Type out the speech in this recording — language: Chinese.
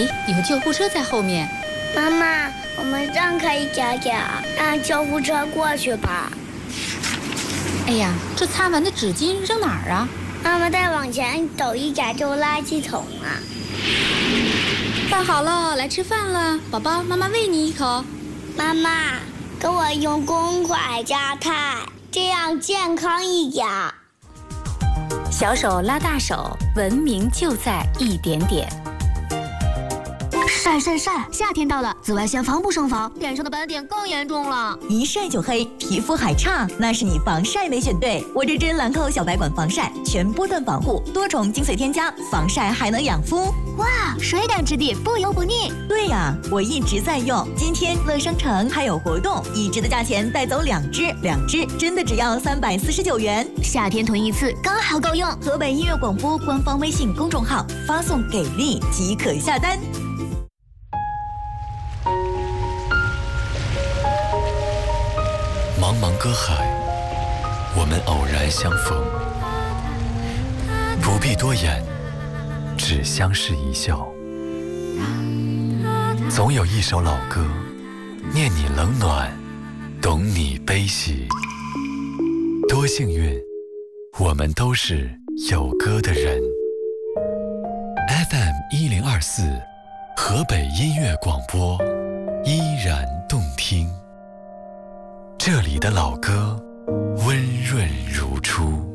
有救护车在后面。 妈妈，我们让开一点点，让救护车过去吧。 哎呀，这擦完的纸巾扔哪儿啊？ 妈妈再往前走一点就垃圾桶了。 饭好了，来吃饭了，宝宝，妈妈喂你一口。 妈妈，给我用公筷夹菜，这样健康一点。 小手拉大手，文明就在一点点。 晒晒晒！夏天到了，紫外线防不胜防，脸上的斑点更严重了。 一晒就黑，皮肤还差，那是你防晒没选对。我这支兰蔻小白管防晒，全波段防护，多重精髓添加，防晒还能养肤。 哇，水感质地，不油不腻。 对呀，我一直在用。今天乐商城还有活动，一支的价钱带走2支，2支真的只要349元。 夏天囤一次刚好够用。 河北音乐广播官方微信公众号发送给力即可下单。 茫茫歌海，我们偶然相逢，不必多言，只相视一笑。总有一首老歌，念你冷暖，懂你悲喜。多幸运，我们都是有歌的人。FM1024，河北音乐广播，依然动听。这里的老歌温润如初。